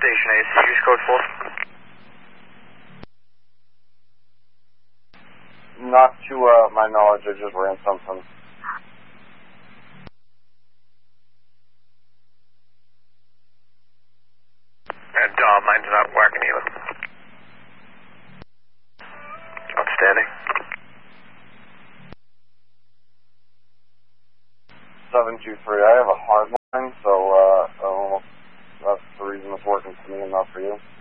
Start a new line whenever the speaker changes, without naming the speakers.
Station AC, use code 4.
Not to my knowledge, I just ran something.
And mine's not working either. Outstanding.
723, I have a hard line, so I don't know if that's the reason it's working for me and not for you.